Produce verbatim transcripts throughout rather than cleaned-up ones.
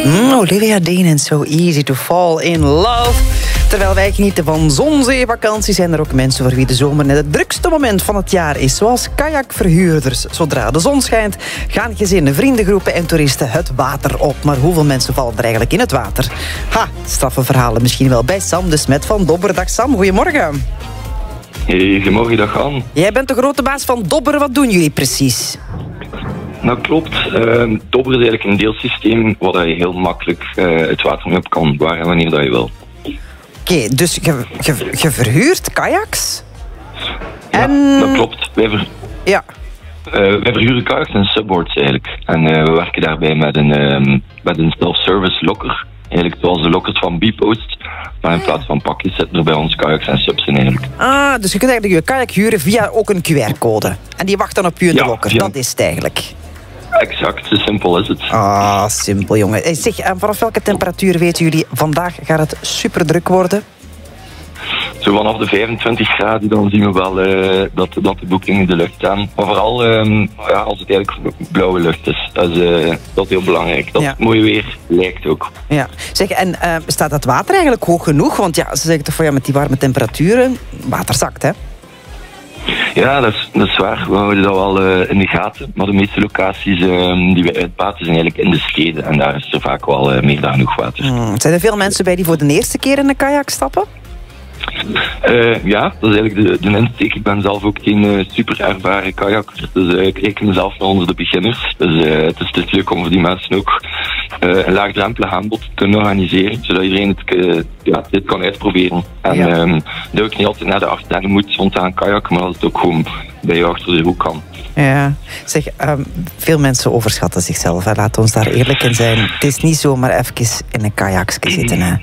Mm, Olivia Dean en So Easy to Fall in Love. Terwijl wij genieten van zon-zee-vakantie, zijn er ook mensen voor wie de zomer net het drukste moment van het jaar is. Zoals kajakverhuurders. Zodra de zon schijnt, gaan gezinnen, vriendengroepen en toeristen het water op. Maar hoeveel mensen vallen er eigenlijk in het water? Ha, straffe verhalen misschien wel bij Sam de Smet van Dobber. Dag Sam, goedemorgen. Hey, goedemorgen, dag Anne. Jij bent de grote baas van Dobber. Wat doen jullie precies? Dat klopt. Uh, Dobber is eigenlijk een deelsysteem waar je heel makkelijk uh, het water mee op kan, waar en wanneer dat je wil. Oké, okay, dus je, je, je verhuurt kajaks? En... Ja, dat klopt. Wij, ver... ja. uh, wij verhuren kajaks en subboards eigenlijk. En uh, we werken daarbij met een, um, met een self-service locker. Eigenlijk zoals de lockers van Bpost. Maar in plaats van pakjes zitten er bij ons kajaks en subs in eigenlijk. Ah, dus je kunt eigenlijk je kajak huren via ook een Q R-code. En die wacht dan op je in de ja, locker. via... Dat is het eigenlijk. Exact, zo simpel is het. Ah, simpel jongen. Zeg, vanaf welke temperatuur weten jullie, vandaag gaat het super druk worden? Zo vanaf de vijfentwintig graden dan zien we wel uh, dat, dat de boekingen in de lucht staan. Maar vooral um, ja, als het eigenlijk blauwe lucht is. Dat is, uh, dat is heel belangrijk. Dat ja. het mooie weer lijkt ook. Ja. Zeg, en uh, staat dat water eigenlijk hoog genoeg? Want ja, ze zeggen toch van ja, met die warme temperaturen, water zakt, hè? Ja, dat is, dat is waar. We houden dat wel uh, in de gaten. Maar de meeste locaties uh, die we uitbaten zijn eigenlijk in de steden. En daar is er vaak wel uh, meer dan genoeg water. Hmm. Zijn er veel mensen bij die voor de eerste keer in een kajak stappen? Uh, ja, dat is eigenlijk de, de insteek. Ik ben zelf ook geen uh, super ervaren kajakker. Dus uh, ik reken mezelf nog onder de beginners. Dus uh, het, is, het is leuk om voor die mensen ook uh, een laagdrempelig aanbod te kunnen organiseren. Zodat iedereen het, uh, ja, dit kan uitproberen. En ja. um, dat ook niet altijd naar de Ardennen moet spontaan kajakken, maar dat het ook gewoon bij je achter de hoek kan. Ja, zeg, um, veel mensen overschatten zichzelf. Hè. Laten we ons daar eerlijk in zijn. Het is niet zomaar even in een kajakje zitten, hè.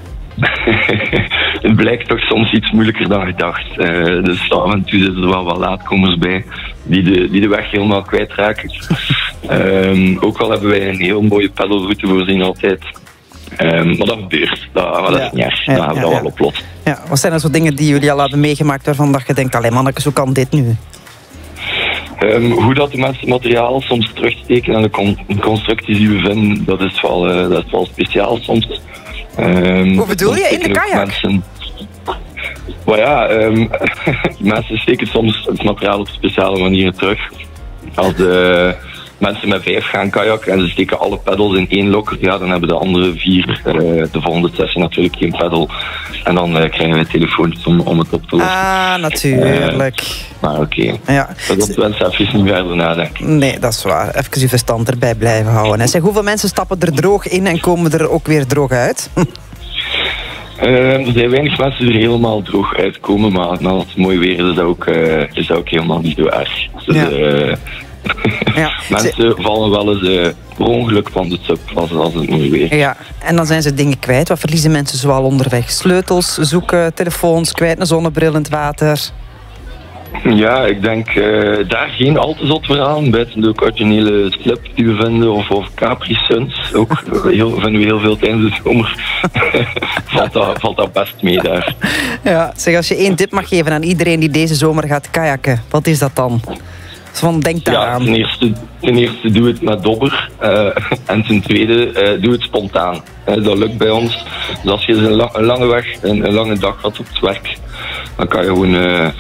Het blijkt toch soms iets moeilijker dan gedacht. Uh, dus af en toe zitten er wel wat laatkomers bij die de, die de weg helemaal kwijtraken. um, ook al hebben wij een heel mooie pedalroute voorzien altijd. Um, maar dat gebeurt. Dat, dat ja. is niet erg. Ja, dat hebben we ja, dat wel oplost. Ja, wat zijn er zo dingen die jullie al hebben meegemaakt waarvan dat je denkt, allee mannetjes, hoe kan dit nu? Um, hoe dat de mensen materiaal soms terugsteken en de, con- de constructies die we vinden, dat is wel, uh, dat is wel speciaal soms. Um, Hoe bedoel je? In de kajak? Mensen... Maar ja, um, mensen steken soms het materiaal op speciale manieren terug. Als de mensen met vijf gaan kajakken en ze steken alle pedals in één locker, ja, dan hebben de andere vier uh, de volgende sessie natuurlijk geen pedal. En dan uh, krijgen wij telefoontjes om, om het op te lossen. Ah, natuurlijk. Uh, maar oké, okay. ja. dat wensen even niet verder nadenken. Nee, dat is waar. Even je verstand erbij blijven houden. En zeg, hoeveel mensen stappen er droog in en komen er ook weer droog uit? Uh, er zijn weinig mensen die er helemaal droog uitkomen, maar als het mooi weer is, is dat ook, uh, is dat ook helemaal niet zo erg. Dus, ja. uh, ja. mensen ze... vallen wel eens uh, per ongeluk van de sub als, als het mooi weer is. Ja, en dan zijn ze dingen kwijt. Wat verliezen mensen zoal onderweg? Sleutels zoeken, telefoons kwijt, een zonnebril in het water. Ja, ik denk uh, daar geen al te zot verhaal. Buiten de originele slip die we vinden, of, of Capri Suns. Ook heel, vinden we heel veel tijdens de zomer. valt, dat, valt dat best mee daar. Ja, zeg, als je één tip mag geven aan iedereen die deze zomer gaat kajakken, wat is dat dan? Van, denk daaraan. Ja, ten eerste, ten eerste doe het met Dobber. Uh, en ten tweede, uh, doe het spontaan. Uh, dat lukt bij ons. Dus als je een, la- een lange weg, een, een lange dag had op het werk, dan kan je gewoon... Uh,